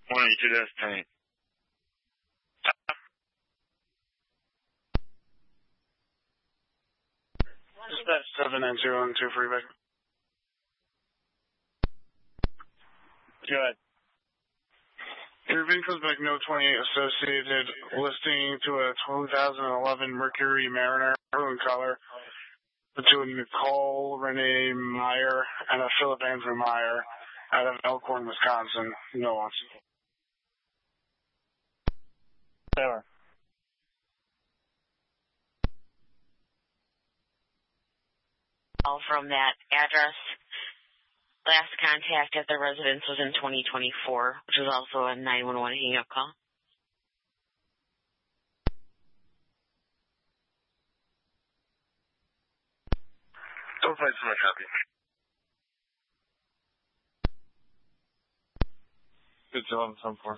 182-10. Dispatch 79012 for you back. Go ahead. Your VIN comes back no 28 associated listing to a 2011 Mercury Mariner maroon color between Nicole Renee Meyer and a Philip Andrew Meyer out of Elkhorn, Wisconsin. No wants. Taylor. From that address. Last contact at the residence was in 2024, which was also a 911 hang-up call. Don't fight so much, copy. Good job, 7-4.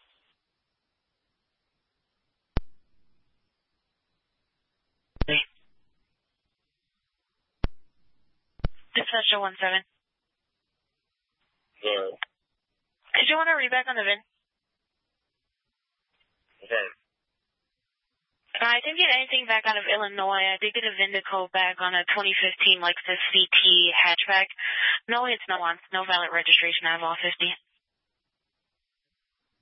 Dispatch 017. Yeah. Did you want to read back on the VIN? Okay. I didn't get anything back out of Illinois. I did get a Vindico back on a 2015 Lexus CT hatchback. No, it's no valid registration out of all 50.